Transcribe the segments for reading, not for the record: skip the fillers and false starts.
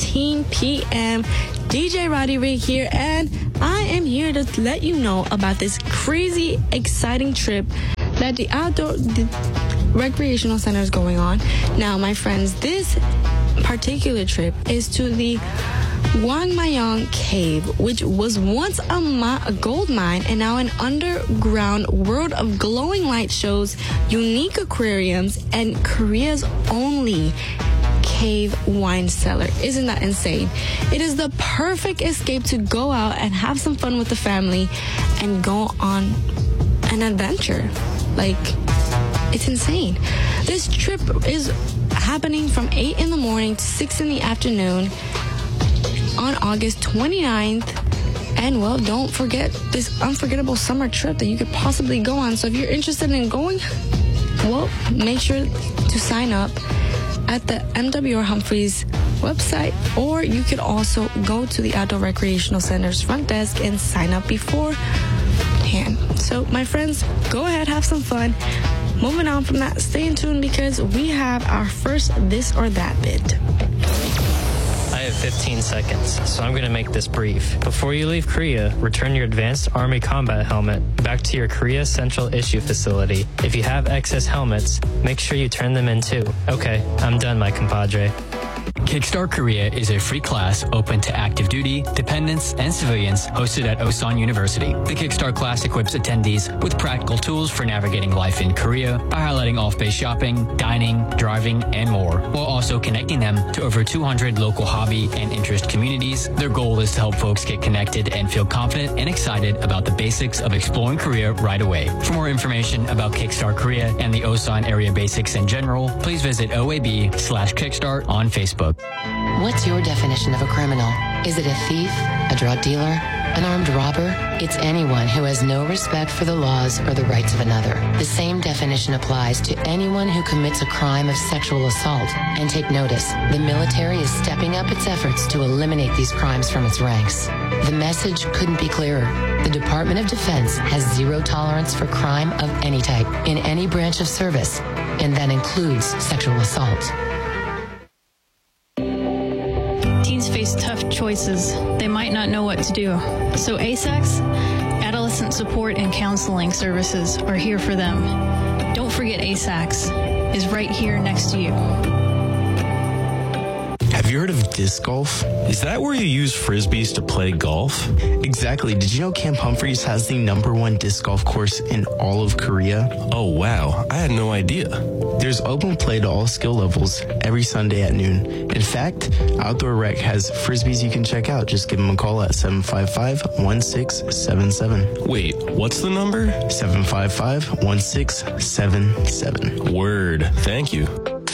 2:18 p.m. DJ Roddy Rig here, and I am here to let you know about this crazy, exciting trip that the outdoor recreational center is going on. Now, my friends, this particular trip is to the Gwangmayeong Cave, which was once a gold mine and now an underground world of glowing light shows, unique aquariums, and Korea's only cave wine cellar. Isn't that insane? It is the perfect escape to go out and have some fun with the family and go on an adventure. Like, it's insane. This trip is happening from 8 in the morning to 6 in the afternoon on August 29th. And, well, don't forget this unforgettable summer trip that you could possibly go on. So if you're interested in going, well, make sure to sign up at the MWR Humphreys website, or you could also go to the Outdoor Recreational Center's front desk and sign up beforehand. So, my friends, go ahead, have some fun. Moving on from that, stay in tune because we have our first This or That bit. I have 15 seconds, so I'm going to make this brief. Before you leave Korea, return your Advanced Army Combat Helmet back to your Korea Central Issue Facility. If you have excess helmets, make sure you turn them in too. Okay, I'm done, my compadre. Kickstart Korea is a free class open to active duty, dependents, and civilians hosted at Osan University. The Kickstart class equips attendees with practical tools for navigating life in Korea by highlighting off-base shopping, dining, driving, and more, while also connecting them to over 200 local hobby and interest communities. Their goal is to help folks get connected and feel confident and excited about the basics of exploring Korea right away. For more information about Kickstart Korea and the Osan area basics in general, please visit OAB/Kickstart on Facebook. What's your definition of a criminal? Is it a thief, a drug dealer, an armed robber? It's anyone who has no respect for the laws or the rights of another. The same definition applies to anyone who commits a crime of sexual assault. And take notice, the military is stepping up its efforts to eliminate these crimes from its ranks. The message couldn't be clearer. The Department of Defense has zero tolerance for crime of any type in any branch of service, and that includes sexual assault. Teens face tough choices. They might not know what to do. So ASACS, Adolescent Support and Counseling Services, are here for them. Don't forget ASACS is right here next to you. Have you heard of disc golf? Is that where you use frisbees to play golf? Exactly. Did you know Camp Humphreys has the #1 disc golf course in all of Korea? Oh, wow. I had no idea. There's open play to all skill levels every Sunday at noon. In fact, Outdoor Rec has frisbees you can check out. Just give them a call at 755-1677. Wait, what's the number? 755-1677. Word. Thank you.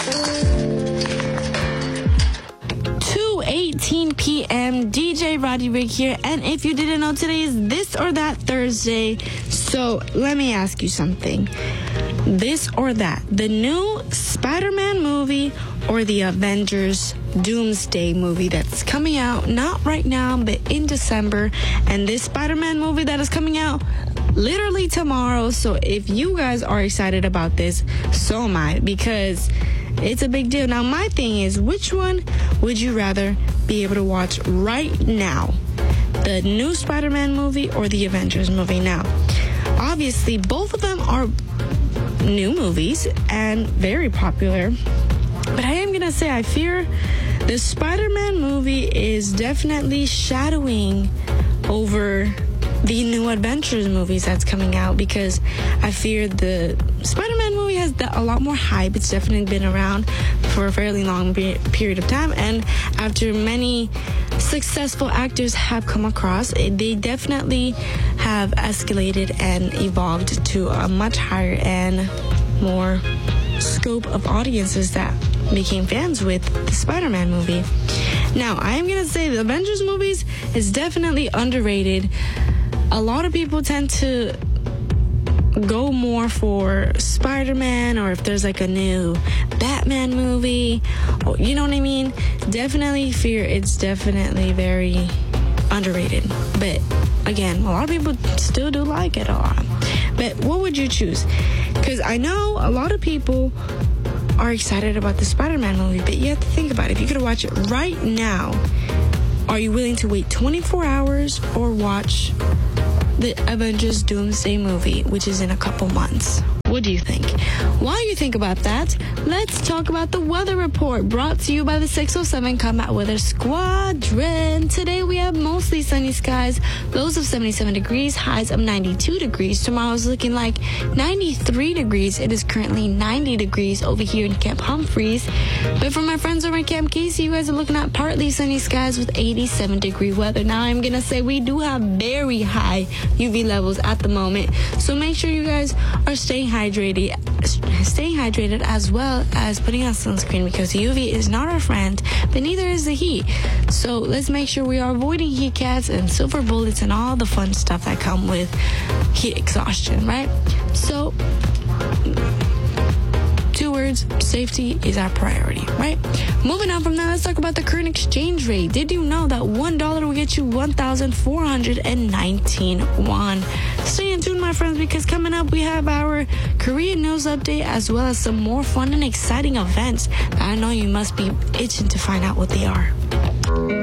2:18 p.m. DJ Roddy Rig here, and if you didn't know, today is This or That Thursday. So let me ask you something. This or that, the new Spider-Man movie or the Avengers Doomsday movie that's coming out, not right now, but in December, and this Spider-Man movie that is coming out literally tomorrow. So if you guys are excited about this, so am I, because it's a big deal. Now, my thing is, which one would you rather be able to watch right now? The new Spider-Man movie or the Avengers movie? Now, obviously, both of them are new movies and very popular. But I am going to say I fear the Spider-Man movie is definitely shadowing over the new Adventures movies that's coming out, because I fear the Spider-Man movie has a lot more hype. It's definitely been around for a fairly long period of time, and after many successful actors have come across, they definitely have escalated and evolved to a much higher and more scope of audiences that became fans with the Spider-Man movie. Now, I am going to say the Avengers movies is definitely underrated. A lot of people tend to go more for Spider-Man, or if there's like a new Batman movie, or, you know what I mean? Definitely fear it's definitely very underrated. But again, a lot of people still do like it a lot. But what would you choose? Because I know a lot of people are excited about the Spider-Man movie, but you have to think about it. If you could watch it right now, are you willing to wait 24 hours or watch the Avengers Doomsday movie, which is in a couple months? What do you think? While you think about that, let's talk about the weather report brought to you by the 607 Combat Weather Squadron. Today we have mostly sunny skies, lows of 77 degrees, highs of 92 degrees. Tomorrow's looking like 93 degrees. It is currently 90 degrees over here in Camp Humphreys. But for my friends over in Camp Casey, you guys are looking at partly sunny skies with 87 degree weather. Now I'm going to say we do have very high UV levels at the moment. So make sure you guys are staying hydrated as well as putting on sunscreen, because UV is not our friend, but neither is the heat. So let's make sure we are avoiding heat cats and silver bullets and all the fun stuff that come with heat exhaustion, right? So 2 words, safety is our priority, right? Moving on from that, let's talk about the current exchange rate. Did you know that $1 will get you 1,419 won? Stay in tune, my friends, because coming up we have our Korean news update as well as some more fun and exciting events that I know you must be itching to find out what they are.